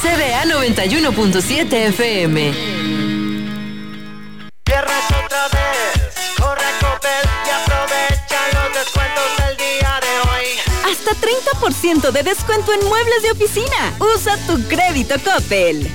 XCBA 91.7 FM. Viernes otra vez, corre a Coppel y aprovecha los descuentos del día de hoy. Hasta 30% de descuento en muebles de oficina. Usa tu crédito Coppel.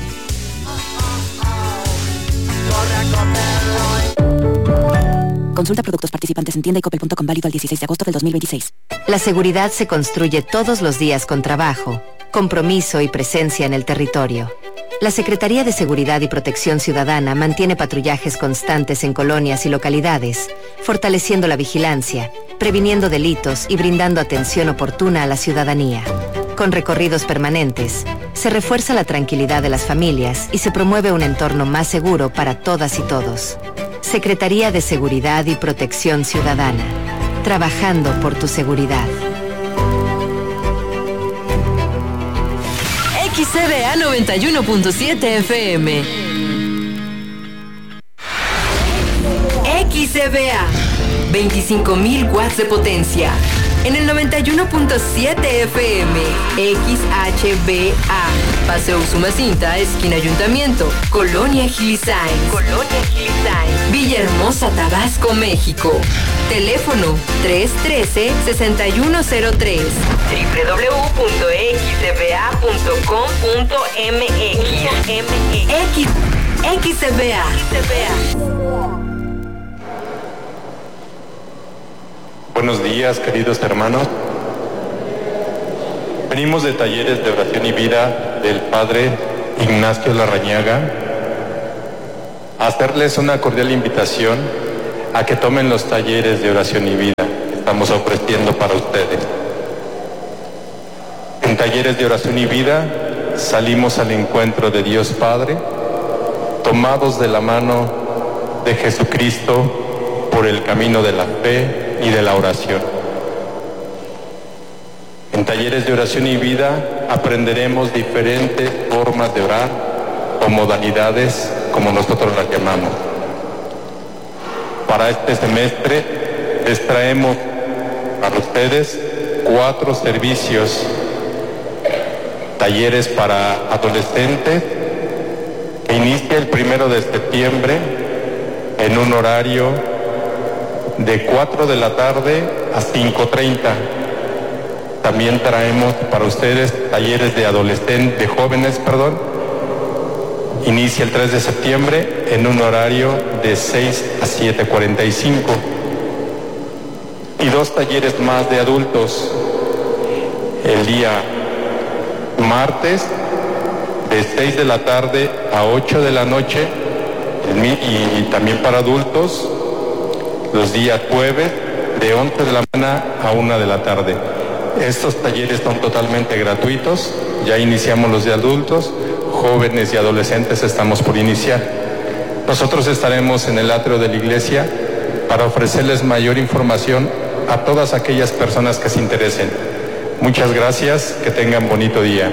Corre a Coppel hoy. Consulta productos participantes en tienda y coppel.com, válido al 16 de agosto del 2026. La seguridad se construye todos los días con trabajo, compromiso y presencia en el territorio. La Secretaría de Seguridad y Protección Ciudadana mantiene patrullajes constantes en colonias y localidades, fortaleciendo la vigilancia, previniendo delitos y brindando atención oportuna a la ciudadanía. Con recorridos permanentes, se refuerza la tranquilidad de las familias y se promueve un entorno más seguro para todas y todos. Secretaría de Seguridad y Protección Ciudadana, trabajando por tu seguridad. XCBA 91.7 FM. XCBA, 25.000 watts de potencia. En el 91.7 FM, XHBA, Paseo Usumacinta, esquina Ayuntamiento, Colonia Gilisain, Villahermosa, Tabasco, México. Teléfono 313-6103, www.xcba.com.mx. XCBA. Buenos días, queridos hermanos. Venimos de talleres de oración y vida del Padre Ignacio Larrañaga a hacerles una cordial invitación a que tomen los talleres de oración y vida que estamos ofreciendo para ustedes. En talleres de oración y vida salimos al encuentro de Dios Padre, tomados de la mano de Jesucristo por el camino de la fe y de la oración. En talleres de oración y vida aprenderemos diferentes formas de orar o modalidades, como nosotros las llamamos. Para este semestre les traemos para ustedes 4 servicios, talleres para adolescentes, que inicia el 1 de septiembre en un horario de 4 de la tarde a 5:30. También traemos para ustedes talleres de adolescentes, de jóvenes, Inicia el 3 de septiembre en un horario de 6 a 7:45. Y 2 talleres más de adultos. El día martes de 6 de la tarde a 8 de la noche y también para adultos. Los días jueves de 11 de la mañana a 1 de la tarde. Estos talleres son totalmente gratuitos. Ya iniciamos los de adultos, jóvenes y adolescentes estamos por iniciar. Nosotros estaremos en el atrio de la iglesia para ofrecerles mayor información a todas aquellas personas que se interesen. Muchas gracias, que tengan bonito día.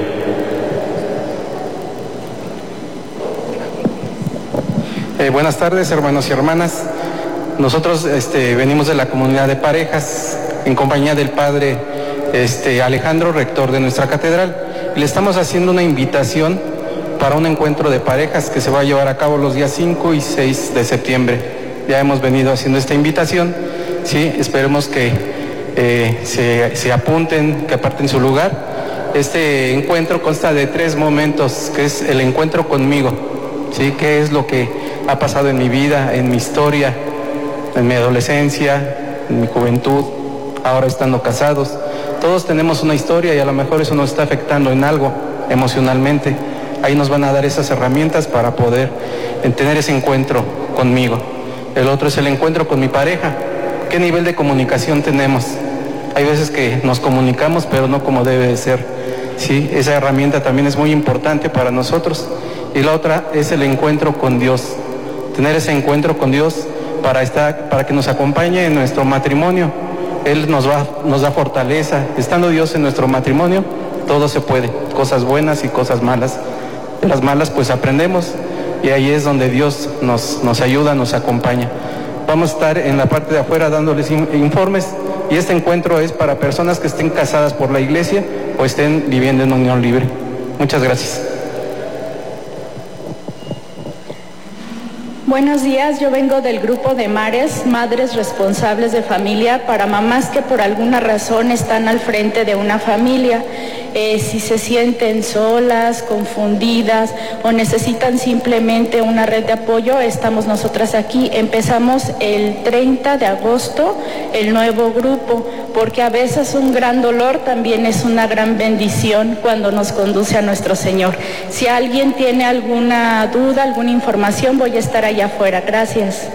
Buenas tardes, hermanos y hermanas. Nosotros venimos de la comunidad de parejas en compañía del padre Alejandro, rector de nuestra catedral. Le estamos haciendo una invitación para un encuentro de parejas que se va a llevar a cabo los días 5 y 6 de septiembre. Ya hemos venido haciendo esta invitación, ¿sí? Esperemos que se apunten, que aparten su lugar. Este encuentro consta de 3 momentos, que es el encuentro conmigo, ¿sí? ¿Qué es lo que ha pasado en mi vida, en mi historia, en mi adolescencia, en mi juventud, ahora estando casados? Todos tenemos una historia y a lo mejor eso nos está afectando en algo emocionalmente. Ahí nos van a dar esas herramientas para poder tener ese encuentro conmigo. El otro es el encuentro con mi pareja. ¿Qué nivel de comunicación tenemos? Hay veces que nos comunicamos, pero no como debe de ser, ¿sí? Esa herramienta también es muy importante para nosotros. Y la otra es el encuentro con Dios. Tener ese encuentro con Dios para que nos acompañe en nuestro matrimonio. Él nos da fortaleza. Estando Dios en nuestro matrimonio, todo se puede. Cosas buenas y cosas malas. De las malas pues aprendemos y ahí es donde Dios nos ayuda, nos acompaña. Vamos a estar en la parte de afuera dándoles informes y este encuentro es para personas que estén casadas por la iglesia o estén viviendo en unión libre. Muchas gracias. Buenos días, yo vengo del grupo de Mares, Madres Responsables de Familia, para mamás que por alguna razón están al frente de una familia. Si se sienten solas, confundidas o necesitan simplemente una red de apoyo, estamos nosotras aquí. Empezamos el 30 de agosto el nuevo grupo, porque a veces un gran dolor también es una gran bendición cuando nos conduce a nuestro Señor. Si alguien tiene alguna duda, alguna información, voy a estar allá afuera. Gracias.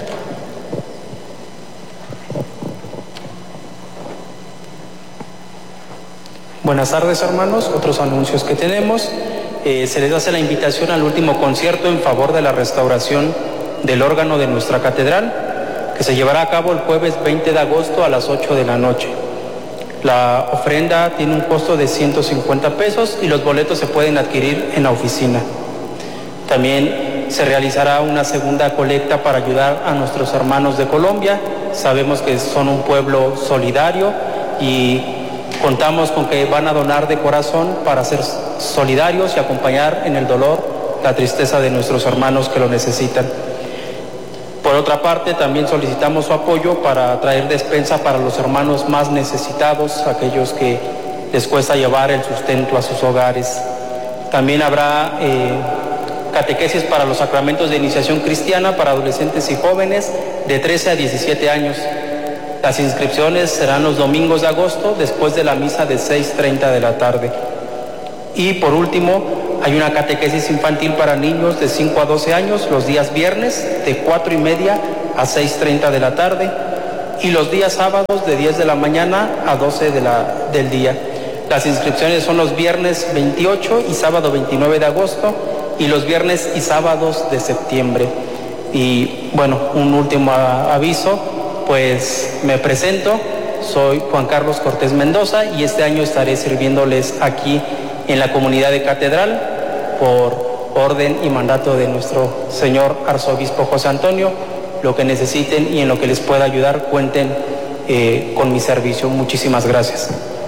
Buenas tardes, hermanos. Otros anuncios que tenemos. Se les hace la invitación al último concierto en favor de la restauración del órgano de nuestra catedral, que se llevará a cabo el jueves 20 de agosto a las 8 de la noche. La ofrenda tiene un costo de 150 pesos y los boletos se pueden adquirir en la oficina. También se realizará una segunda colecta para ayudar a nuestros hermanos de Colombia. Sabemos que son un pueblo solidario y contamos con que van a donar de corazón para ser solidarios y acompañar en el dolor, la tristeza de nuestros hermanos que lo necesitan. Por otra parte, también solicitamos su apoyo para traer despensa para los hermanos más necesitados, aquellos que les cuesta llevar el sustento a sus hogares. También habrá catequesis para los sacramentos de iniciación cristiana para adolescentes y jóvenes de 13 a 17 años. Las inscripciones serán los domingos de agosto después de la misa de 6:30 de la tarde. Y por último, hay una catequesis infantil para niños de 5 a 12 años los días viernes de 4:30 a 6:30 de la tarde y los días sábados de 10 de la mañana a 12 del día. Las inscripciones son los viernes 28 y sábado 29 de agosto y los viernes y sábados de septiembre. Y bueno, un último aviso. Pues me presento, soy Juan Carlos Cortés Mendoza y este año estaré sirviéndoles aquí en la comunidad de Catedral por orden y mandato de nuestro señor arzobispo José Antonio. Lo que necesiten y en lo que les pueda ayudar, cuenten con mi servicio. Muchísimas gracias.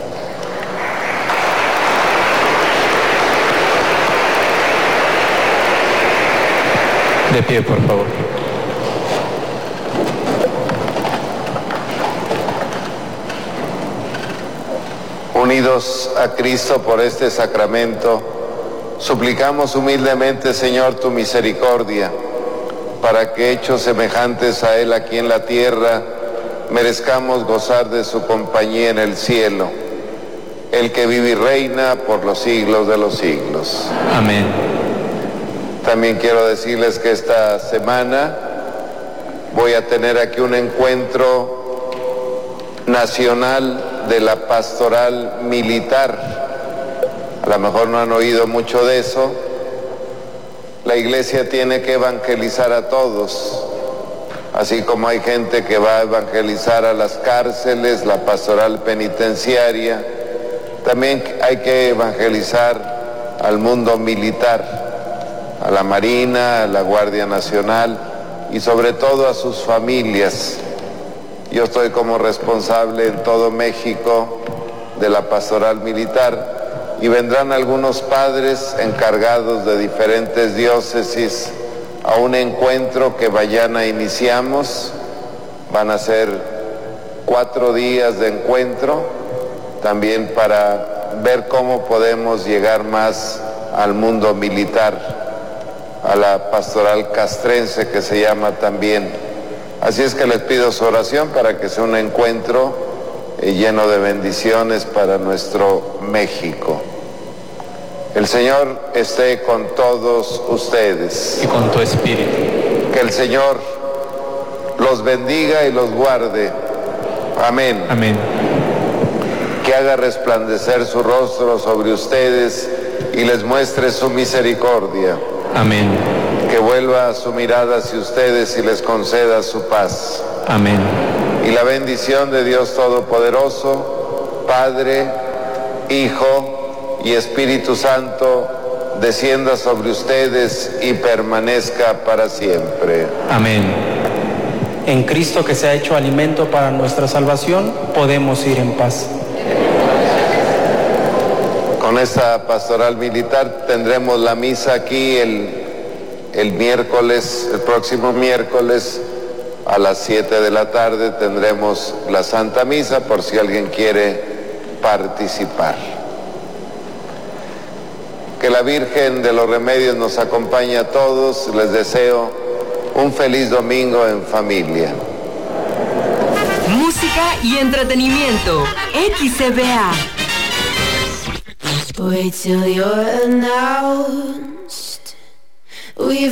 De pie, por favor. Unidos a Cristo por este sacramento, suplicamos humildemente, Señor, tu misericordia, para que, hechos semejantes a Él aquí en la tierra, merezcamos gozar de su compañía en el cielo, el que vive y reina por los siglos de los siglos. Amén. También quiero decirles que esta semana voy a tener aquí un encuentro nacional de la pastoral militar. A lo mejor no han oído mucho de eso. La iglesia tiene que evangelizar a todos, así como hay gente que va a evangelizar a las cárceles, la pastoral penitenciaria, también hay que evangelizar al mundo militar, a la Marina, a la Guardia Nacional y sobre todo a sus familias. Yo estoy como responsable en todo México de la pastoral militar y vendrán algunos padres encargados de diferentes diócesis a un encuentro que mañana iniciamos. Van a ser 4 días de encuentro, también para ver cómo podemos llegar más al mundo militar, a la pastoral castrense que se llama también. Así es que les pido su oración para que sea un encuentro lleno de bendiciones para nuestro México. El Señor esté con todos ustedes. Y con tu espíritu. Que el Señor los bendiga y los guarde. Amén. Amén. Que haga resplandecer su rostro sobre ustedes y les muestre su misericordia. Amén. Que vuelva su mirada hacia ustedes y les conceda su paz. Amén. Y la bendición de Dios Todopoderoso, Padre, Hijo y Espíritu Santo, descienda sobre ustedes y permanezca para siempre. Amén. En Cristo, que se ha hecho alimento para nuestra salvación, podemos ir en paz. Con esta pastoral militar tendremos la misa aquí el próximo miércoles a las 7 de la tarde tendremos la Santa Misa por si alguien quiere participar. Que la Virgen de los Remedios nos acompañe a todos. Les deseo un feliz domingo en familia. Música y entretenimiento. XCBA. Wait till you're announced. We've